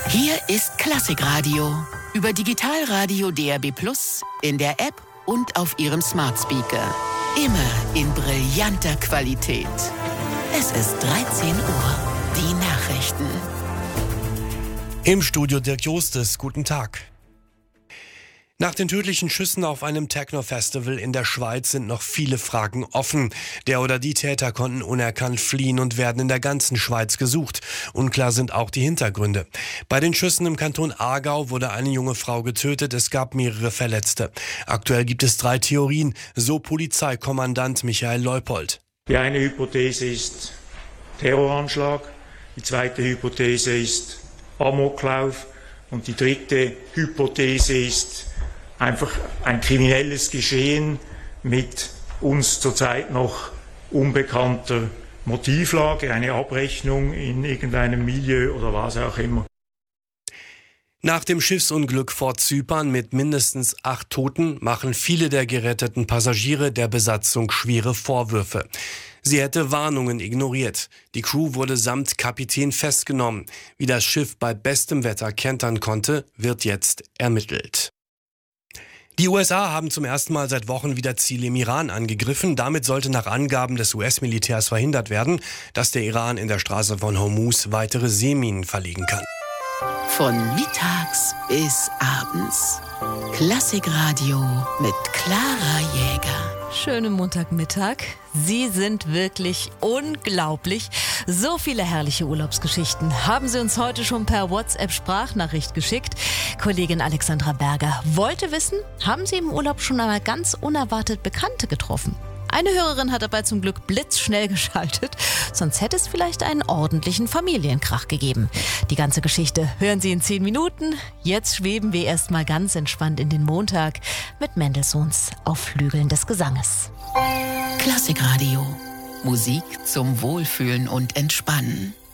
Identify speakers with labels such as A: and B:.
A: Hier ist Klassikradio. Über Digitalradio DAB+, in der App und auf Ihrem Smart Speaker. Immer in brillanter Qualität. Es ist 13 Uhr. Die Nachrichten.
B: Im Studio Dirk Jostes. Guten Tag. Nach den tödlichen Schüssen auf einem Techno-Festival in der Schweiz sind noch viele Fragen offen. Der oder die Täter konnten unerkannt fliehen und werden in der ganzen Schweiz gesucht. Unklar sind auch die Hintergründe. Bei den Schüssen im Kanton Aargau wurde eine junge Frau getötet, es gab mehrere Verletzte. Aktuell gibt es 3 Theorien, so Polizeikommandant Michael Leupold.
C: Die eine Hypothese ist Terroranschlag, die zweite Hypothese ist Amoklauf und die dritte Hypothese ist einfach ein kriminelles Geschehen mit uns zurzeit noch unbekannter Motivlage, eine Abrechnung in irgendeinem Milieu oder was auch immer.
B: Nach dem Schiffsunglück vor Zypern mit mindestens 8 Toten machen viele der geretteten Passagiere der Besatzung schwere Vorwürfe. Sie hätte Warnungen ignoriert. Die Crew wurde samt Kapitän festgenommen. Wie das Schiff bei bestem Wetter kentern konnte, wird jetzt ermittelt. Die USA haben zum ersten Mal seit Wochen wieder Ziele im Iran angegriffen. Damit sollte nach Angaben des US-Militärs verhindert werden, dass der Iran in der Straße von Hormuz weitere Seeminen verlegen kann.
A: Von mittags bis abends. Klassikradio mit Clara Jäger.
D: Schönen Montagmittag. Sie sind wirklich unglaublich. So viele herrliche Urlaubsgeschichten haben Sie uns heute schon per WhatsApp-Sprachnachricht geschickt. Kollegin Alexandra Berger wollte wissen, haben Sie im Urlaub schon einmal ganz unerwartet Bekannte getroffen? Eine Hörerin hat dabei zum Glück blitzschnell geschaltet, sonst hätte es vielleicht einen ordentlichen Familienkrach gegeben. Die ganze Geschichte hören Sie in 10 Minuten. Jetzt schweben wir erstmal ganz entspannt in den Montag mit Mendelssohns Auf Flügeln des Gesanges.
A: Klassikradio. Musik zum Wohlfühlen und Entspannen.